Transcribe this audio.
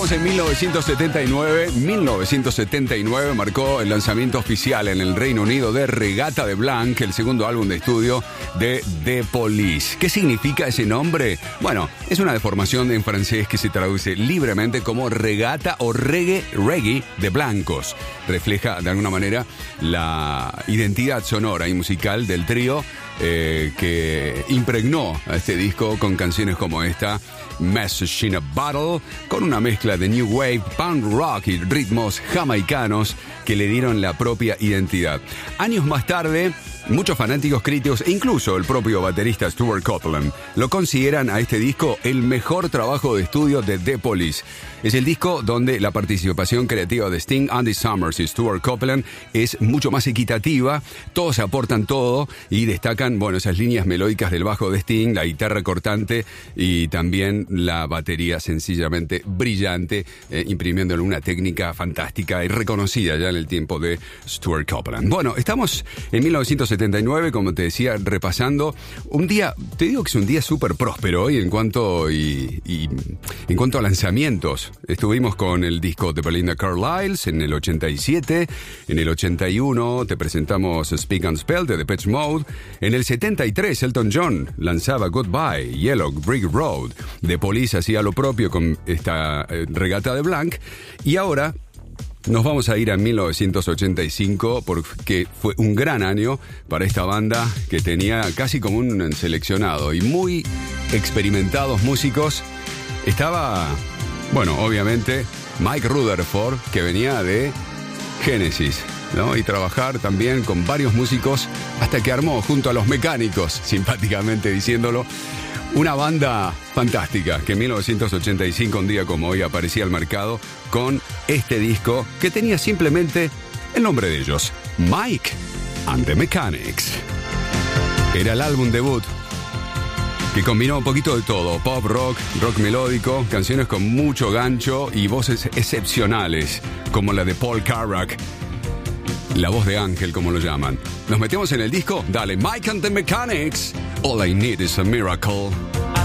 Estamos en 1979. 1979 marcó el lanzamiento oficial en el Reino Unido de Regata de Blanc, el segundo álbum de estudio de The Police. ¿Qué significa ese nombre? Bueno, es una deformación en francés que se traduce libremente como regata o reggae de blancos. Refleja de alguna manera la identidad sonora y musical del trío que impregnó a este disco con canciones como esta, Message in a Bottle, con una mezcla de new wave, punk rock y ritmos jamaicanos que le dieron la propia identidad. Años más tarde, muchos fanáticos, críticos e incluso el propio baterista Stuart Copeland lo consideran a este disco el mejor trabajo de estudio de The Police. Es el disco donde la participación creativa de Sting, Andy Summers y Stuart Copeland es mucho más equitativa. Todos se aportan todo y destacan, bueno, esas líneas melódicas del bajo de Sting, la guitarra cortante y también la batería sencillamente brillante, imprimiéndole una técnica fantástica y reconocida ya en el tiempo de Stuart Copeland. Bueno, estamos en 1979, como te decía, repasando un día, te digo que es un día súper próspero hoy en cuanto a lanzamientos. Estuvimos con el disco de Belinda Carlisle en el 87, en el 81 te presentamos Speak and Spell de Depeche Mode, en el 73 Elton John lanzaba Goodbye, Yellow Brick Road, The Police hacía lo propio con esta Regata de Blanc, y ahora nos vamos a ir a 1985 porque fue un gran año para esta banda que tenía casi como un seleccionado y muy experimentados músicos. Estaba, bueno, obviamente Mike Rutherford, que venía de Genesis, ¿no? Y trabajar también con varios músicos hasta que armó junto a los Mecánicos, simpáticamente diciéndolo, una banda fantástica que en 1985, un día como hoy, aparecía al mercado con este disco que tenía simplemente el nombre de ellos, Mike and the Mechanics. Era el álbum debut que combinó un poquito de todo, pop, rock melódico, canciones con mucho gancho y voces excepcionales, como la de Paul Carrack, la voz de ángel, como lo llaman. ¿Nos metemos en el disco? Dale, Mike and the Mechanics, All I Need is a Miracle.